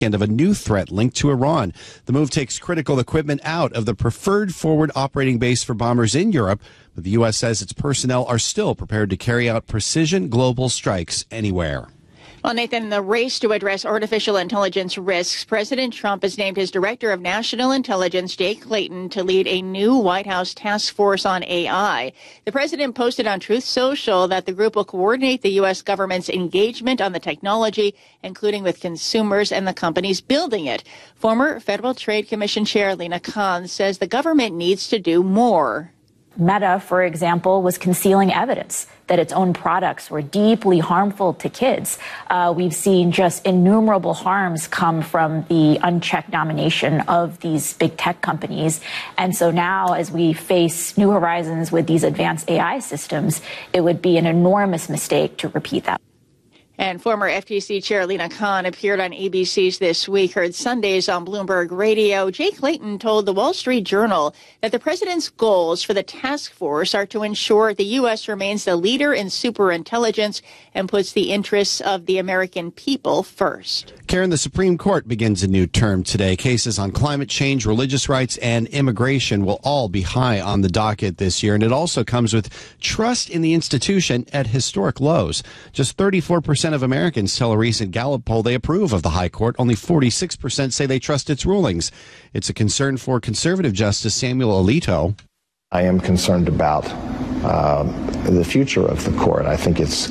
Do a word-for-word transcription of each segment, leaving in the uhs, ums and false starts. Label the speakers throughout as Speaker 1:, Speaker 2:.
Speaker 1: of a new threat linked to Iran. The move takes critical equipment out of the preferred forward operating base for bombers in Europe, but the U S says its personnel are still prepared to carry out precision global strikes anywhere.
Speaker 2: Well, Nathan, in the race to address artificial intelligence risks, President Trump has named his Director of National Intelligence, Jay Clayton, to lead a new White House task force on A I. The president posted on Truth Social that the group will coordinate the U S government's engagement on the technology, including with consumers and the companies building it. Former Federal Trade Commission Chair Lina Khan says the government needs to do more.
Speaker 3: Meta, for example, was concealing evidence that its own products were deeply harmful to kids. Uh, we've seen just innumerable harms come from the unchecked domination of these big tech companies. And so now, as we face new horizons with these advanced A I systems, it would be an enormous mistake to repeat that.
Speaker 2: And former F T C Chair Lina Khan appeared on A B C's This Week, heard Sundays on Bloomberg Radio. Jay Clayton told the Wall Street Journal that the president's goals for the task force are to ensure the U S remains the leader in superintelligence and puts the interests of the American people first.
Speaker 1: Karen, the Supreme Court begins a new term today. Cases on climate change, religious rights, and immigration will all be high on the docket this year. And it also comes with trust in the institution at historic lows. Just thirty-four percent of Americans tell a recent Gallup poll they approve of the High Court. Only forty-six percent say they trust its rulings. It's a concern for conservative Justice Samuel Alito.
Speaker 4: I am concerned about uh, the future of the court. I think it's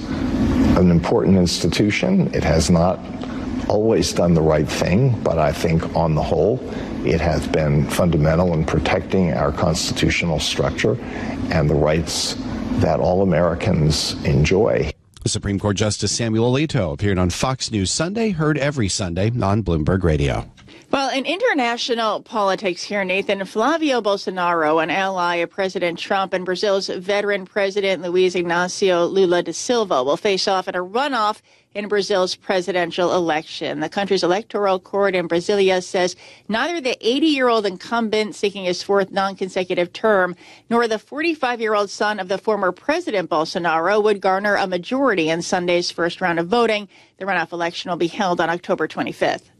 Speaker 4: an important institution. It has not always done the right thing, but I think on the whole, it has been fundamental in protecting our constitutional structure and the rights that all Americans enjoy.
Speaker 1: Supreme Court Justice Samuel Alito appeared on Fox News Sunday, heard every Sunday on Bloomberg Radio.
Speaker 2: Well, in international politics here, Nathan, Flavio Bolsonaro, an ally of President Trump, and Brazil's veteran president Luiz Inácio Lula da Silva will face off in a runoff in Brazil's presidential election. The country's electoral court in Brasilia says neither the eighty-year-old incumbent seeking his fourth non-consecutive term nor the forty-five-year-old son of the former President Bolsonaro would garner a majority in Sunday's first round of voting. The runoff election will be held on October twenty-fifth.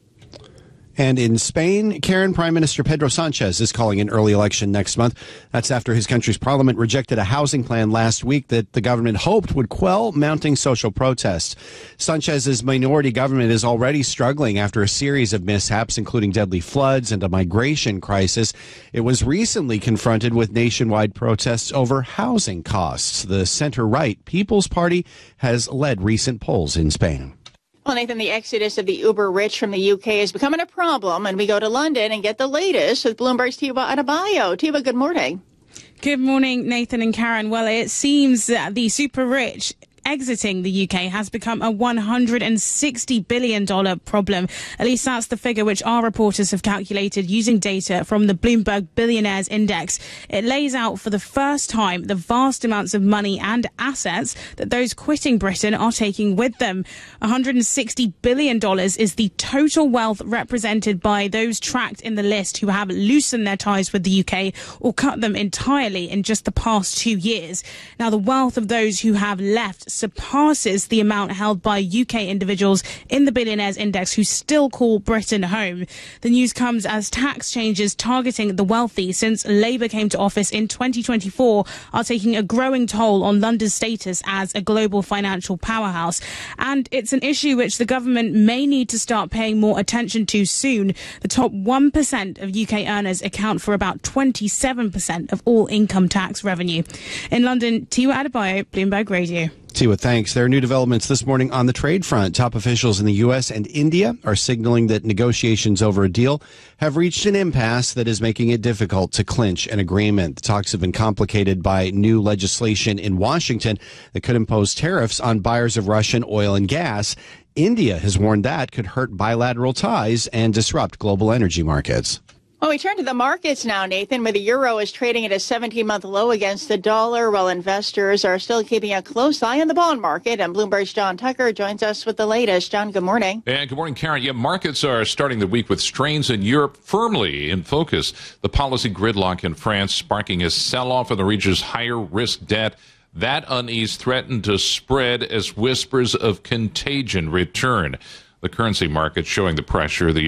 Speaker 1: And in Spain, Karen, Prime Minister Pedro Sanchez is calling an early election next month. That's after his country's parliament rejected a housing plan last week that the government hoped would quell mounting social protests. Sanchez's minority government is already struggling after a series of mishaps, including deadly floods and a migration crisis. It was recently confronted with nationwide protests over housing costs. The center-right People's Party has led recent polls in Spain.
Speaker 2: Well, Nathan, the exodus of the uber-rich from the U K is becoming a problem, and we go to London and get the latest with Bloomberg's Tiwa Adebayo. Tiwa, good morning.
Speaker 5: Good morning, Nathan and Karen. Well, it seems that the super-rich exiting the U K has become a one hundred sixty billion dollars problem. At least that's the figure which our reporters have calculated using data from the Bloomberg Billionaires Index. It lays out for the first time the vast amounts of money and assets that those quitting Britain are taking with them. one hundred sixty billion dollars is the total wealth represented by those tracked in the list who have loosened their ties with the U K or cut them entirely in just the past two years. Now, the wealth of those who have left surpasses the amount held by U K individuals in the Billionaires Index who still call Britain home. The news comes as tax changes targeting the wealthy since Labour came to office in twenty twenty-four are taking a growing toll on London's status as a global financial powerhouse. And it's an issue which the government may need to start paying more attention to soon. The top one percent of U K earners account for about twenty-seven percent of all income tax revenue. In London, Tiwa Adebayo, Bloomberg Radio.
Speaker 1: Tiwa, thanks. There are new developments this morning on the trade front. Top officials in the U S and India are signaling that negotiations over a deal have reached an impasse that is making it difficult to clinch an agreement. The talks have been complicated by new legislation in Washington that could impose tariffs on buyers of Russian oil and gas. India has warned that could hurt bilateral ties and disrupt global energy markets.
Speaker 2: Well, we turn to the markets now, Nathan, where the euro is trading at a seventeen-month low against the dollar, while investors are still keeping a close eye on the bond market. And Bloomberg's John Tucker joins us with the latest. John, good morning.
Speaker 6: And good morning, Karen. Yeah, markets are starting the week with strains in Europe firmly in focus. The policy gridlock in France sparking a sell-off in the region's higher-risk debt. That unease threatened to spread as whispers of contagion return. the currency market showing the pressure. The